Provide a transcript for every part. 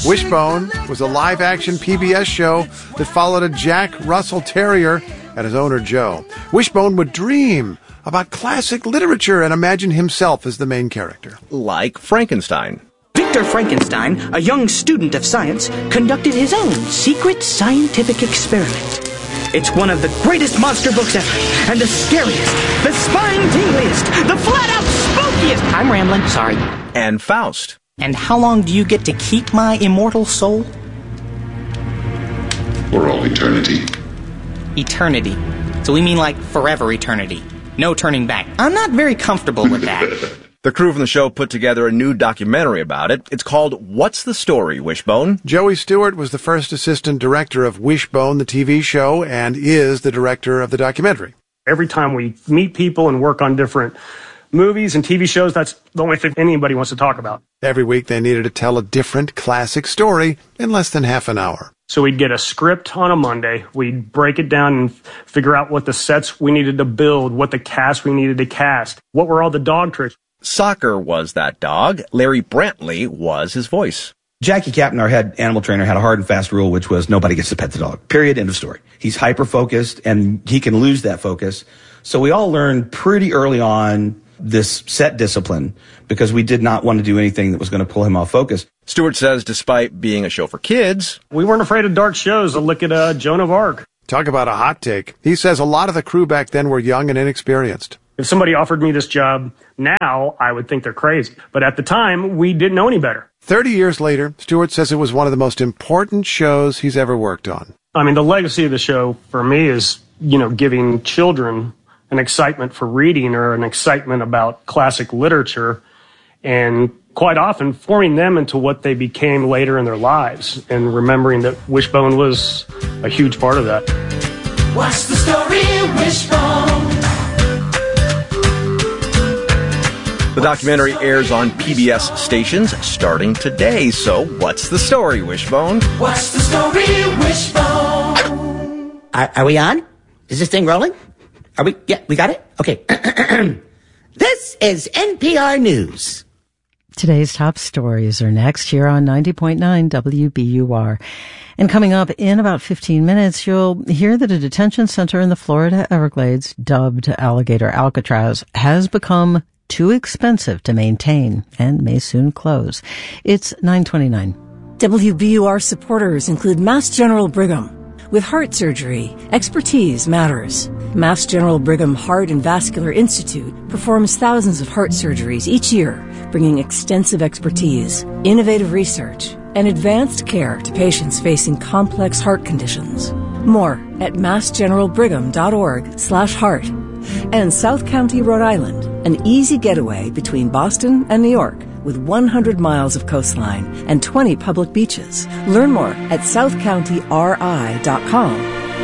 Wishbone was a live-action PBS show that followed a Jack Russell Terrier and his owner, Joe. Wishbone would dream about classic literature and imagine himself as the main character. Like Frankenstein. Victor Frankenstein, a young student of science, conducted his own secret scientific experiment. It's one of the greatest monster books ever, and the scariest, the spine-tingliest, the flat-out spookiest. I'm rambling, sorry. And Faust. And how long do you get to keep my immortal soul? For all eternity. Eternity. So we mean like forever eternity. No turning back. I'm not very comfortable with that. The crew from the show put together a new documentary about it. It's called What's the Story, Wishbone? Joey Stewart was the first assistant director of Wishbone, the TV show, and is the director of the documentary. Every time we meet people and work on different movies and TV shows, that's the only thing anybody wants to talk about. Every week they needed to tell a different classic story in less than half an hour. So we'd get a script on a Monday, we'd break it down and figure out what the sets we needed to build, what the cast we needed to cast, what were all the dog tricks. Soccer was that dog. Larry Brantley was his voice. Jackie Captain, our head animal trainer, had a hard and fast rule, which was nobody gets to pet the dog. Period. End of story. He's hyper-focused, and he can lose that focus. So we all learned pretty early on this set discipline because we did not want to do anything that was going to pull him off focus. Stewart says despite being a show for kids, we weren't afraid of dark shows. Look at Joan of Arc. Talk about a hot take. He says a lot of the crew back then were young and inexperienced. If somebody offered me this job now, I would think they're crazy. But at the time, we didn't know any better. 30 years later, Stewart says it was one of the most important shows he's ever worked on. I mean, the legacy of the show for me is, giving children an excitement for reading or an excitement about classic literature, and quite often forming them into what they became later in their lives, and remembering that Wishbone was a huge part of that. What's the story, Wishbone? The documentary airs on PBS stations starting today. So what's the story, Wishbone? What's the story, Wishbone? Are we on? Is this thing rolling? Are we? Yeah, we got it? Okay. This is NPR News. Today's top stories are next here on 90.9 WBUR. And coming up in about 15 minutes, you'll hear that a detention center in the Florida Everglades, dubbed Alligator Alcatraz, has become too expensive to maintain and may soon close. It's 9:29. WBUR supporters include Mass General Brigham. With heart surgery, expertise matters. Mass General Brigham Heart and Vascular Institute performs thousands of heart surgeries each year, bringing extensive expertise, innovative research, and advanced care to patients facing complex heart conditions. More at massgeneralbrigham.org/heart. And South County, Rhode Island, an easy getaway between Boston and New York with 100 miles of coastline and 20 public beaches. Learn more at southcountyri.com.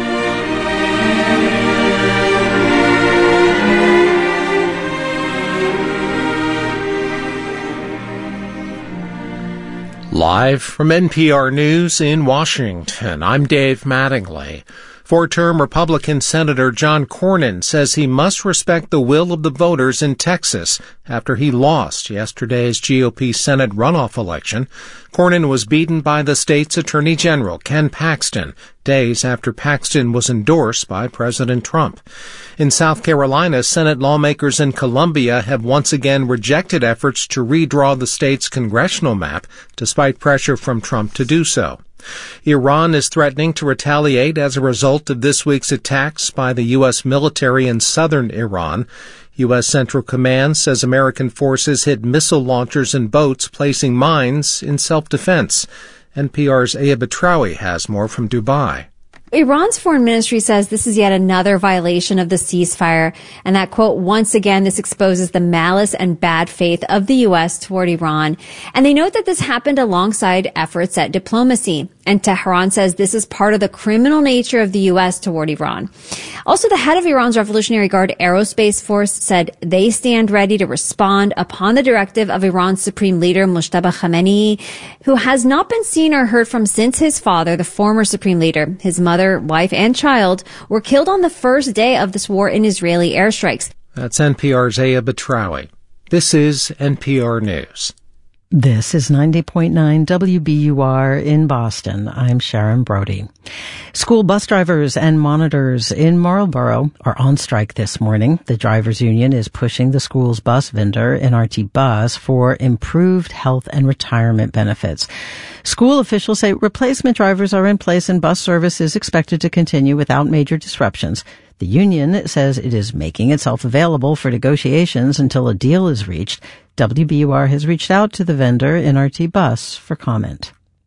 Live from NPR News in Washington, I'm Dave Mattingly. Four-term Republican Senator John Cornyn says he must respect the will of the voters in Texas after he lost yesterday's GOP Senate runoff election. Cornyn was beaten by the state's Attorney General, Ken Paxton, days after Paxton was endorsed by President Trump. In South Carolina, Senate lawmakers in Columbia have once again rejected efforts to redraw the state's congressional map, despite pressure from Trump to do so. Iran is threatening to retaliate as a result of this week's attacks by the U.S. military in southern Iran. U.S. Central Command says American forces hit missile launchers and boats placing mines in self-defense. NPR's Aya Batrawi has more from Dubai. Iran's foreign ministry says this is yet another violation of the ceasefire, and that, quote, once again, this exposes the malice and bad faith of the U.S. toward Iran. And they note that this happened alongside efforts at diplomacy. And Tehran says this is part of the criminal nature of the U.S. toward Iran. Also, the head of Iran's Revolutionary Guard Aerospace Force said they stand ready to respond upon the directive of Iran's Supreme Leader Mojtaba Khamenei, who has not been seen or heard from since his father, the former Supreme Leader, his mother, wife, and child, were killed on the first day of this war in Israeli airstrikes. That's NPR's Aya Batrawi. This is NPR News. This is 90.9 WBUR in Boston. I'm Sharon Brody. School bus drivers and monitors in Marlborough are on strike this morning. The drivers' union is pushing the school's bus vendor, NRT Bus, for improved health and retirement benefits. School officials say replacement drivers are in place and bus service is expected to continue without major disruptions. The union says it is making itself available for negotiations until a deal is reached. WBUR has reached out to the vendor, NRT Bus, for comment.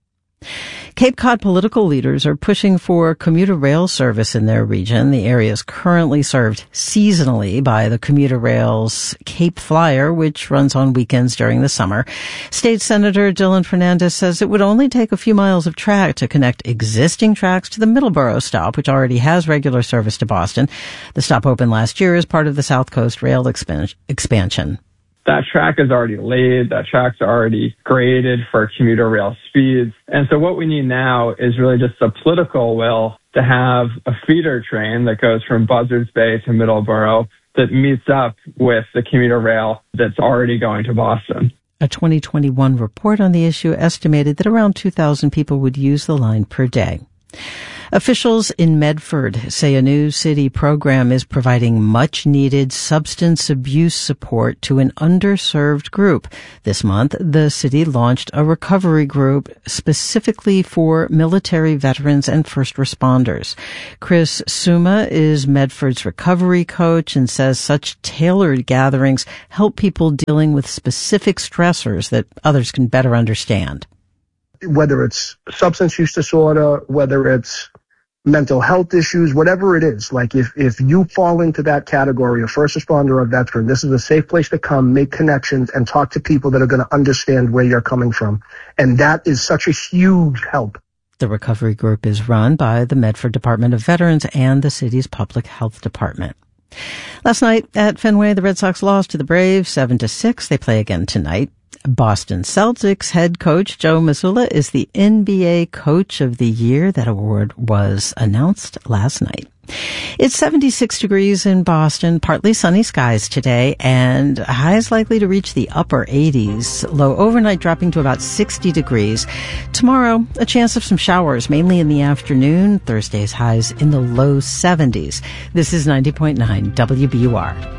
Cape Cod political leaders are pushing for commuter rail service in their region. The area is currently served seasonally by the commuter rail's Cape Flyer, which runs on weekends during the summer. State Senator Dylan Fernandez says it would only take a few miles of track to connect existing tracks to the Middleborough stop, which already has regular service to Boston. The stop opened last year as part of the South Coast Rail expansion. That track is already laid. That track's already graded for commuter rail speeds. And so what we need now is really just the political will to have a feeder train that goes from Buzzards Bay to Middleborough that meets up with the commuter rail that's already going to Boston. A 2021 report on the issue estimated that around 2,000 people would use the line per day. Officials in Medford say a new city program is providing much-needed substance abuse support to an underserved group. This month, the city launched a recovery group specifically for military veterans and first responders. Chris Suma is Medford's recovery coach and says such tailored gatherings help people dealing with specific stressors that others can better understand. Whether it's substance use disorder, whether it's mental health issues, whatever it is, like if you fall into that category, a first responder or veteran, this is a safe place to come, make connections, and talk to people that are going to understand where you're coming from. And that is such a huge help. The recovery group is run by the Medford Department of Veterans and the city's public health department. Last night at Fenway, the Red Sox lost to the Braves 7-6. They play again tonight. Boston Celtics head coach Joe Mazzulla is the NBA Coach of the Year. That award was announced last night. It's 76 degrees in Boston, partly sunny skies today, and highs likely to reach the upper 80s. Low overnight dropping to about 60 degrees. Tomorrow, a chance of some showers, mainly in the afternoon. Thursday's highs in the low 70s. This is 90.9 WBUR.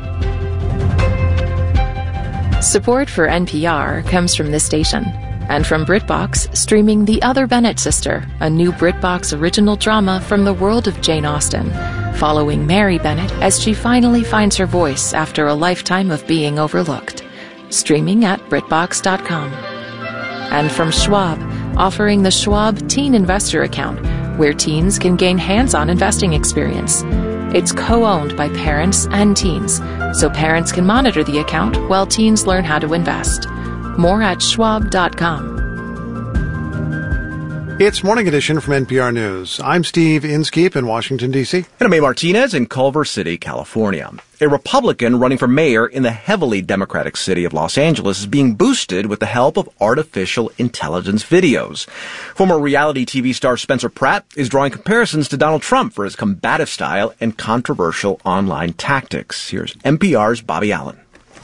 Support for NPR comes from this station and from BritBox, streaming The Other Bennett Sister, a new BritBox original drama from the world of Jane Austen, following Mary Bennett as she finally finds her voice after a lifetime of being overlooked. Streaming at BritBox.com. And from Schwab, offering the Schwab Teen Investor Account, where teens can gain hands-on investing experience. It's co-owned by parents and teens, so parents can monitor the account while teens learn how to invest. More at schwab.com. It's Morning Edition from NPR News. I'm Steve Inskeep in Washington, D.C. And I'm May Martinez in Culver City, California. A Republican running for mayor in the heavily Democratic city of Los Angeles is being boosted with the help of artificial intelligence videos. Former reality TV star Spencer Pratt is drawing comparisons to Donald Trump for his combative style and controversial online tactics. Here's NPR's Bobby Allen.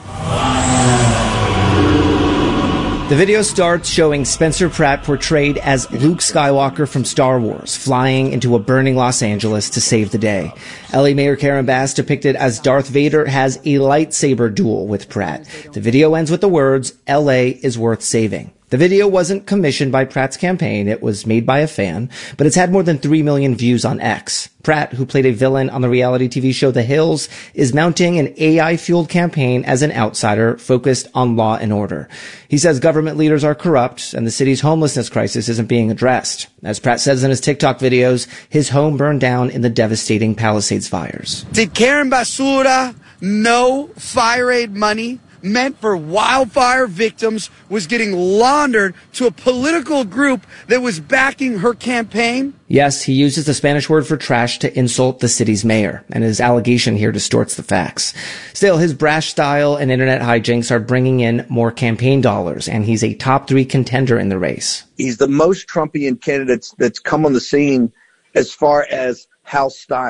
The video starts showing Spencer Pratt portrayed as Luke Skywalker from Star Wars, flying into a burning Los Angeles to save the day. LA Mayor Karen Bass, depicted as Darth Vader, has a lightsaber duel with Pratt. The video ends with the words, "LA is worth saving." The video wasn't commissioned by Pratt's campaign. It was made by a fan, but it's had more than 3 million views on X. Pratt, who played a villain on the reality TV show The Hills, is mounting an AI-fueled campaign as an outsider focused on law and order. He says government leaders are corrupt and the city's homelessness crisis isn't being addressed. As Pratt says in his TikTok videos, his home burned down in the devastating Palisades fires. Did Karen Basura know fire aid money meant for wildfire victims was getting laundered to a political group that was backing her campaign? Yes, he uses the Spanish word for trash to insult the city's mayor, and his allegation here distorts the facts. Still, his brash style and internet hijinks are bringing in more campaign dollars, and he's a top 3 contender in the race. He's the most Trumpian candidate that's come on the scene as far as house style.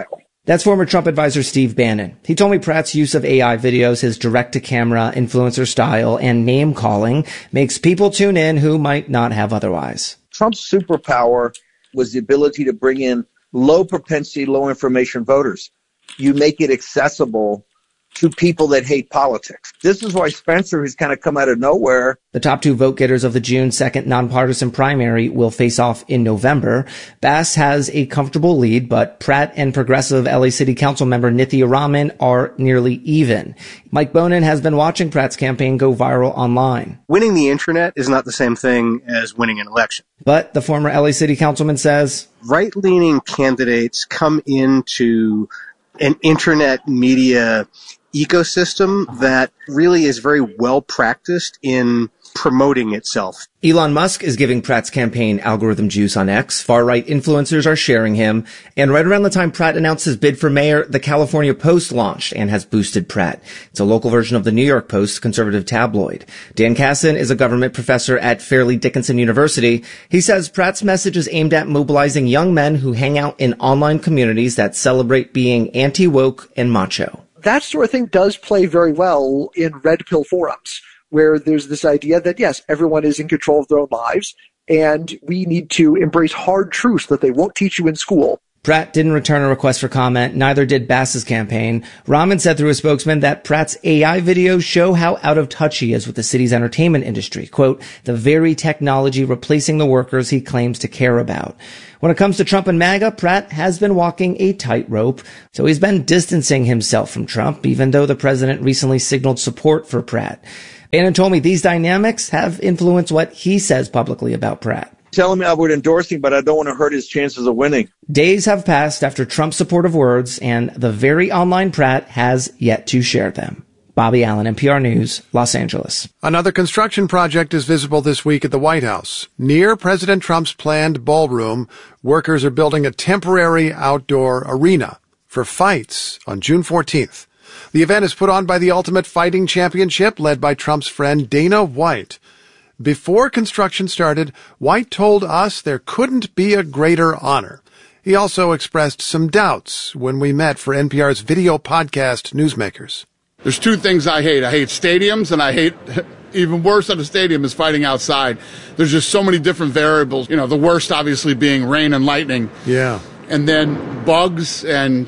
That's former Trump advisor Steve Bannon. He told me Pratt's use of AI videos, his direct-to-camera influencer style, and name-calling makes people tune in who might not have otherwise. Trump's superpower was the ability to bring in low-propensity, low-information voters. You make it accessible to people that hate politics. This is why Spencer has kind of come out of nowhere. The top two vote getters of the June 2nd nonpartisan primary will face off in November. Bass has a comfortable lead, but Pratt and progressive LA City Council member Nithya Raman are nearly even. Mike Bonin has been watching Pratt's campaign go viral online. Winning the internet is not the same thing as winning an election. But the former LA City Councilman says right-leaning candidates come into an internet media ecosystem that really is very well practiced in promoting itself. Elon Musk is giving Pratt's campaign algorithm juice on X. Far-right influencers are sharing him. And right around the time Pratt announced his bid for mayor, the California Post launched and has boosted Pratt. It's a local version of the New York Post, conservative tabloid. Dan Kasson is a government professor at Fairleigh Dickinson University. He says Pratt's message is aimed at mobilizing young men who hang out in online communities that celebrate being anti-woke and macho. That sort of thing does play very well in red pill forums, where there's this idea that, yes, everyone is in control of their own lives, and we need to embrace hard truths that they won't teach you in school. Pratt didn't return a request for comment, neither did Bass's campaign. Raman said through a spokesman that Pratt's AI videos show how out of touch he is with the city's entertainment industry. Quote, the very technology replacing the workers he claims to care about. When it comes to Trump and MAGA, Pratt has been walking a tightrope, so he's been distancing himself from Trump, even though the president recently signaled support for Pratt. Bannon told me these dynamics have influenced what he says publicly about Pratt. Telling me I would endorse him, but I don't want to hurt his chances of winning. Days have passed after Trump's supportive words, and the very online Pratt has yet to share them. Bobby Allen, NPR News, Los Angeles. Another construction project is visible this week at the White House. Near President Trump's planned ballroom, workers are building a temporary outdoor arena for fights on June 14th. The event is put on by the Ultimate Fighting Championship, led by Trump's friend Dana White. Before construction started, White told us there couldn't be a greater honor. He also expressed some doubts when we met for NPR's video podcast Newsmakers. There's two things I hate. I hate stadiums, and I hate, even worse than a stadium, is fighting outside. There's just so many different variables. You know, the worst obviously being rain and lightning. Yeah. And then bugs and,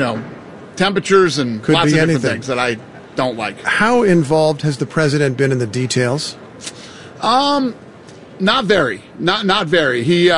temperatures and Could lots be of different anything. things that I don't like. How involved has the president been in the details? Not very. Not very. He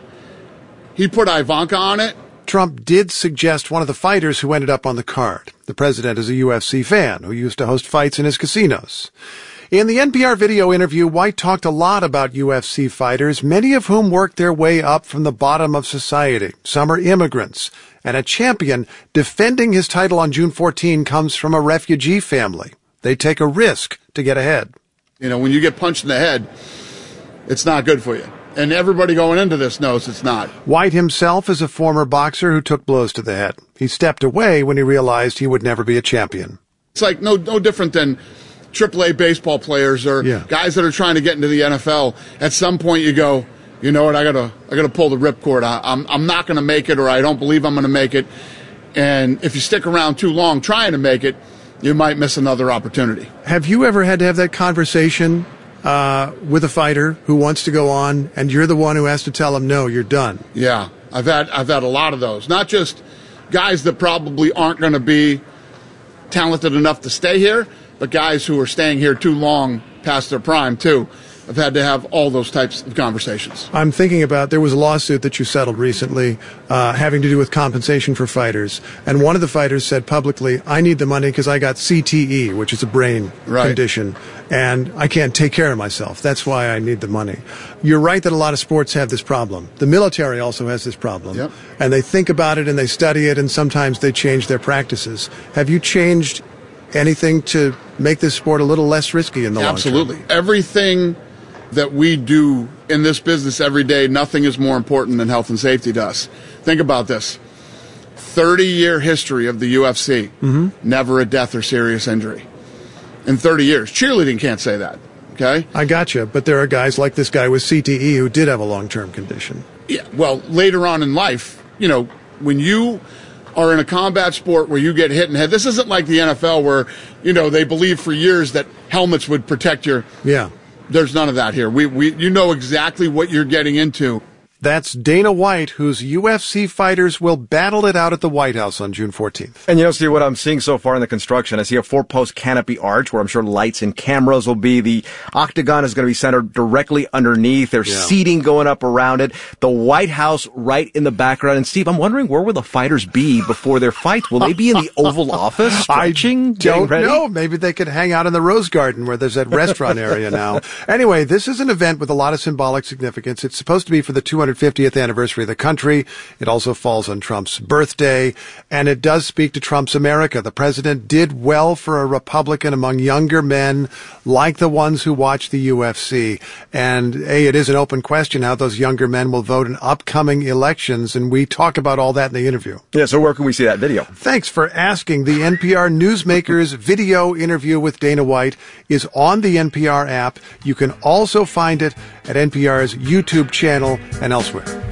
put Ivanka on it. Trump did suggest one of the fighters who ended up on the card. The president is a UFC fan who used to host fights in his casinos. In the NPR video interview, White talked a lot about UFC fighters, many of whom worked their way up from the bottom of society. Some are immigrants. And a champion defending his title on June 14 comes from a refugee family. They take a risk to get ahead. When you get punched in the head, it's not good for you. And everybody going into this knows it's not. White himself is a former boxer who took blows to the head. He stepped away when he realized he would never be a champion. It's like no different than AAA baseball players or guys that are trying to get into the NFL. At some point you go, you know what, I gotta pull the ripcord. I'm not going to make it, or I don't believe I'm going to make it. And if you stick around too long trying to make it, you might miss another opportunity. Have you ever had to have that conversation with a fighter who wants to go on, and you're the one who has to tell him, no, you're done? Yeah, I've had a lot of those. Not just guys that probably aren't going to be talented enough to stay here, but guys who are staying here too long past their prime, too. I've had to have all those types of conversations. I'm thinking about, there was a lawsuit that you settled recently having to do with compensation for fighters. And one of the fighters said publicly, I need the money because I got CTE, which is a brain condition, and I can't take care of myself. That's why I need the money. You're right that a lot of sports have this problem. The military also has this problem. Yep. And they think about it and they study it, and sometimes they change their practices. Have you changed anything to make this sport a little less risky in the long term? Absolutely. Everything that we do in this business every day, nothing is more important than health and safety to us. Think about this. 30-year history of the UFC, never a death or serious injury. In 30 years. Cheerleading can't say that, okay? I gotcha, but there are guys like this guy with CTE who did have a long-term condition. Yeah, well, later on in life, when you are in a combat sport where you get hit in the head. This isn't like the NFL where, they believe for years that helmets would protect your... Yeah. There's none of that here. You know exactly what you're getting into. That's Dana White, whose UFC fighters will battle it out at the White House on June 14th. And Steve, what I'm seeing so far in the construction, I see a 4-post canopy arch where I'm sure lights and cameras will be. The octagon is going to be centered directly underneath. There's seating going up around it. The White House right in the background. And Steve, I'm wondering, where will the fighters be before their fight? Will they be in the Oval Office stretching, don't know. Maybe they could hang out in the Rose Garden where there's that restaurant area now. Anyway, this is an event with a lot of symbolic significance. It's supposed to be for the 250th anniversary of the country. It also falls on Trump's birthday, and it does speak to Trump's America. The president did well for a Republican among younger men like the ones who watch the UFC. And it is an open question how those younger men will vote in upcoming elections, and we talk about all that in the interview. Yeah, so where can we see that video? Thanks for asking. The NPR Newsmakers video interview with Dana White is on the NPR app. You can also find it at NPR's YouTube channel and elsewhere.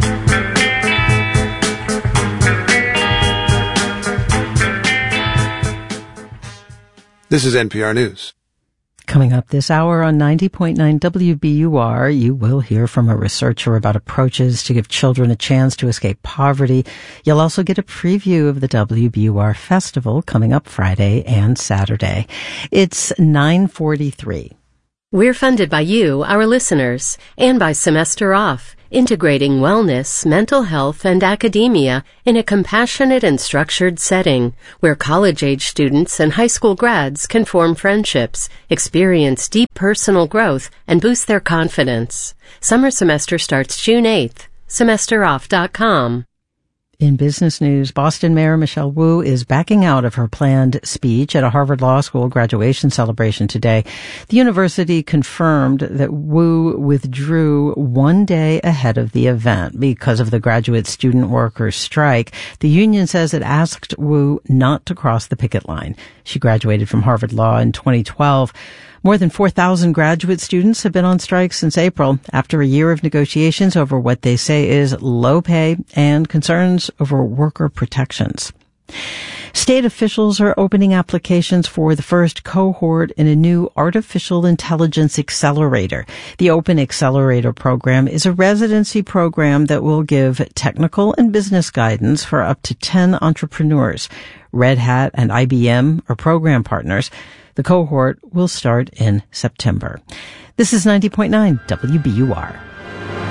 This is NPR News. Coming up this hour on 90.9 WBUR, you will hear from a researcher about approaches to give children a chance to escape poverty. You'll also get a preview of the WBUR Festival coming up Friday and Saturday. It's 9:43. We're funded by you, our listeners, and by Semester Off, integrating wellness, mental health, and academia in a compassionate and structured setting where college-age students and high school grads can form friendships, experience deep personal growth, and boost their confidence. Summer semester starts June 8th. SemesterOff.com. In business news, Boston Mayor Michelle Wu is backing out of her planned speech at a Harvard Law School graduation celebration today. The university confirmed that Wu withdrew one day ahead of the event because of the graduate student workers' strike. The union says it asked Wu not to cross the picket line. She graduated from Harvard Law in 2012. More than 4,000 graduate students have been on strike since April after a year of negotiations over what they say is low pay and concerns over worker protections. State officials are opening applications for the first cohort in a new artificial intelligence accelerator. The Open Accelerator program is a residency program that will give technical and business guidance for up to 10 entrepreneurs. Red Hat and IBM are program partners. The cohort will start in September. This is 90.9 WBUR.